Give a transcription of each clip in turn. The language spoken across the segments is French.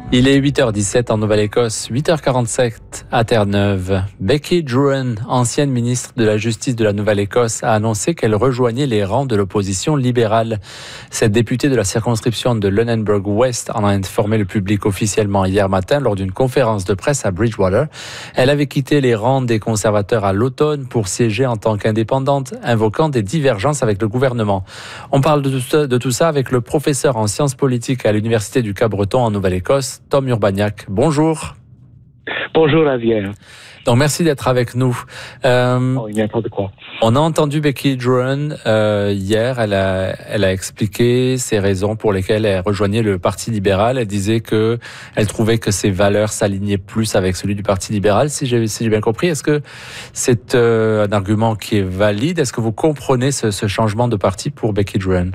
Il est 8h17 en Nouvelle-Écosse, 8h47 à Terre-Neuve. Becky Drouin, ancienne ministre de la Justice de la Nouvelle-Écosse, a annoncé qu'elle rejoignait les rangs de l'opposition libérale. Cette députée de la circonscription de Lunenburg-West en a informé le public officiellement hier matin lors d'une conférence de presse à Bridgewater. Elle avait quitté les rangs des conservateurs à l'automne pour siéger en tant qu'indépendante, invoquant des divergences avec le gouvernement. On parle de tout ça avec le professeur en sciences politiques à l'Université du Cap-Breton en Nouvelle-Écosse, Tom Urbaniak. Bonjour. Bonjour, Javier. Donc, merci d'être avec nous. N'importe quoi. On a entendu Becky Drouin hier. Elle a expliqué ses raisons pour lesquelles elle rejoignait le Parti libéral. Elle disait que elle trouvait que ses valeurs s'alignaient plus avec celui du Parti libéral. Si j'ai bien compris, est-ce que c'est un argument qui est valide? Est-ce que vous comprenez ce changement de parti pour Becky Drouin?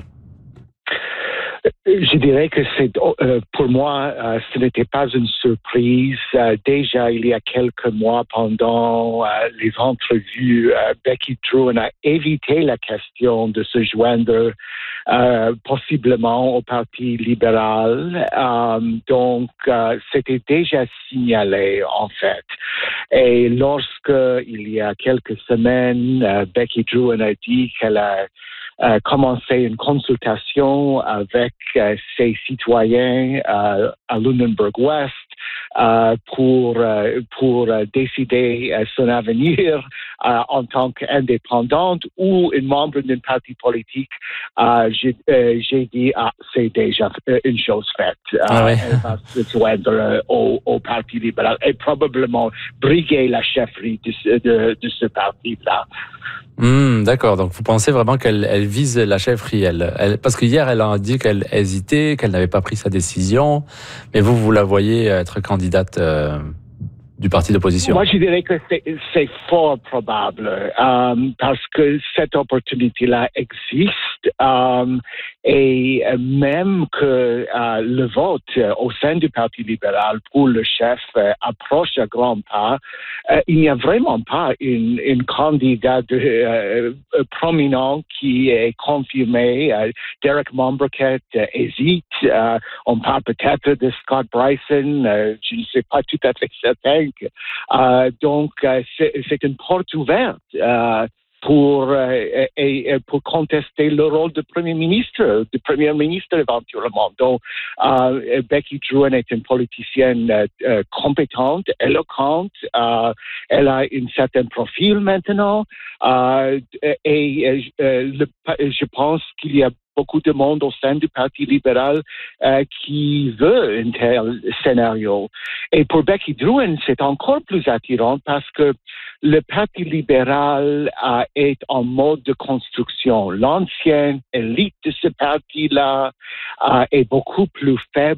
Je dirais que pour moi, ce n'était pas une surprise. Déjà, il y a quelques mois, pendant les entrevues, Becky Drouin a évité la question de se joindre possiblement au Parti libéral. Donc, c'était déjà signalé, en fait. Et lorsque, il y a quelques semaines, Becky Drouin a dit qu'elle a commencé une consultation avec ses citoyens à Lunenburg-West pour décider son avenir en tant qu'indépendante ou une membre d'un parti politique. J'ai dit, c'est déjà une chose faite. Ouais. Elle va se joindre au Parti libéral et probablement briguer la chefferie de ce parti-là. D'accord, donc vous pensez vraiment qu'elle vise la chefferie, parce que hier elle a dit qu'elle hésitait, qu'elle n'avait pas pris sa décision, mais vous la voyez être candidate du parti d'opposition. Moi, je dirais que c'est fort probable parce que cette opportunité-là existe et même que le vote au sein du Parti libéral pour le chef approche à grands pas, il n'y a vraiment pas une candidate prominent qui est confirmée. Derek Momberket hésite. On parle peut-être de Scott Bryson. Je ne sais pas tout à fait certain. Donc, c'est une porte ouverte pour contester le rôle de Premier ministre éventuellement. Donc, Becky Drouin est une politicienne compétente, éloquente. Elle a un certain profil maintenant. Je pense qu'il y a beaucoup de monde au sein du Parti libéral qui veut un tel scénario. Et pour Becky Drouin, c'est encore plus attirant parce que le Parti libéral est en mode de construction. L'ancienne élite de ce parti-là est beaucoup plus faible